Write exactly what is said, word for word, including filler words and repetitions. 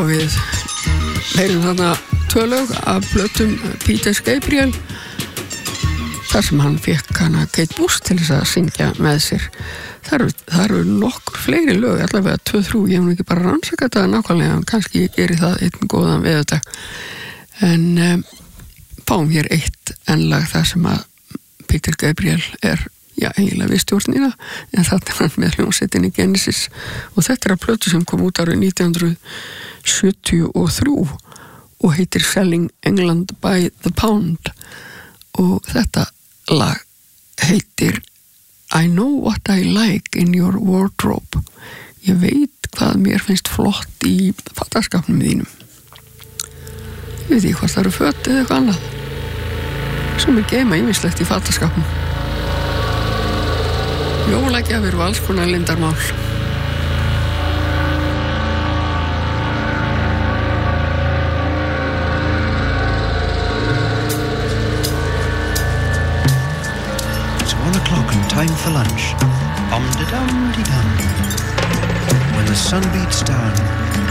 við heyrum þarna tvö lög af plötum Peter Gabriel þar sem hann fekk hana Kate Bush til þess að syngja með sér. Það eru, það eru nokkur fleiri lög, allavega tvö, þrjú, ég hef nú ekki bara rannsakað þetta nákvæmlega, en kannski ég geri það einn góðan veðurdag. En um, fáum hér eitt ennlag þar sem að Peter Gabriel er, já, eiginlega við stjórnina, en þetta er hann með hljómsveitinni Genesis og þetta er að plötu sem kom út árið nítján hundruð sjötíu og þrjú og heitir Selling England by the Pound og þetta lag heitir I know what I like in your wardrobe. Ég veit hvað mér finnst flott í fattaskapnum þínum. Ég veit ekki hvort það eru föt eða eitthvað annað sem er geima ýmislegt í fattaskapnum. Jólagjafir og alls konar lindarmál. Time for lunch. Om-de-dum-de-dum. When the sun beats down